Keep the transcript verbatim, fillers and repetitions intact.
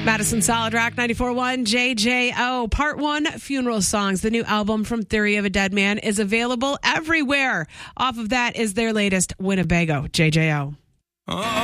Madison Solid Rock ninety-four point one J J O. Part one, Funeral Songs. The new album from Theory of a Dead Man is available everywhere. Off of that is their latest, Winnebago. J J O. Oh.